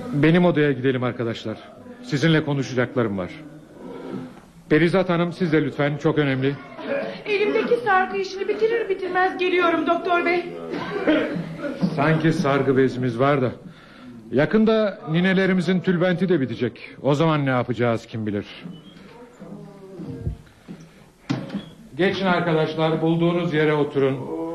Benim odaya gidelim arkadaşlar. Sizinle konuşacaklarım var. Perizat Hanım, siz de lütfen, çok önemli. Elimdeki sargı işini bitirir bitirmez geliyorum doktor bey. Sanki sargı bezimiz var da. Yakında ninelerimizin tülbenti de bitecek. O zaman ne yapacağız kim bilir. Geçin arkadaşlar, bulduğunuz yere oturun.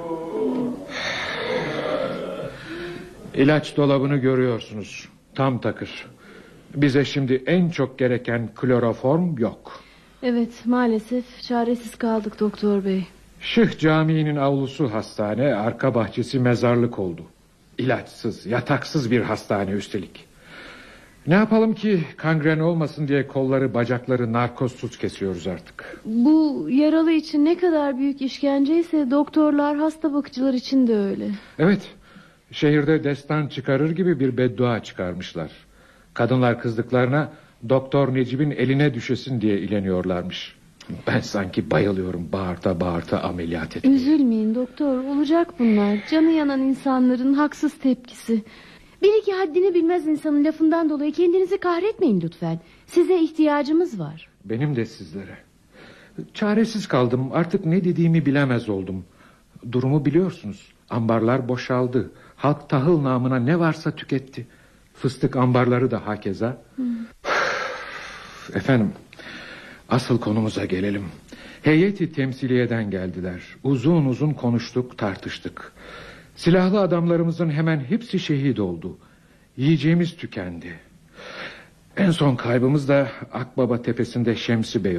İlaç dolabını görüyorsunuz. Tam takır. Bize şimdi en çok gereken kloroform yok. Evet, maalesef çaresiz kaldık doktor bey. Şıh Camii'nin avlusu hastane, arka bahçesi mezarlık oldu. İlaçsız, yataksız bir hastane üstelik. Ne yapalım ki, kangren olmasın diye kolları, bacakları narkozsuz kesiyoruz artık. Bu yaralı için ne kadar büyük işkenceyse doktorlar, hasta bakıcılar için de öyle. Evet, şehirde destan çıkarır gibi bir beddua çıkarmışlar. Kadınlar kızdıklarına Doktor Necip'in eline düşesin diye ileniyorlarmış. Ben sanki bayılıyorum bağırta bağırta ameliyat etmeye. Üzülmeyin doktor, olacak bunlar. Canı yanan insanların haksız tepkisi. Bir iki haddini bilmez insanın lafından dolayı kendinizi kahretmeyin lütfen. Size ihtiyacımız var. Benim de sizlere. Çaresiz kaldım, artık ne dediğimi bilemez oldum. Durumu biliyorsunuz, ambarlar boşaldı. Halk tahıl namına ne varsa tüketti. Fıstık ambarları da hakeza. Efendim, asıl konumuza gelelim. Heyeti temsiliyeden geldiler. Uzun uzun konuştuk, tartıştık. Silahlı adamlarımızın hemen hepsi şehit oldu. Yiyeceğimiz tükendi. En son kaybımız da Akbaba tepesinde Şemsi Bey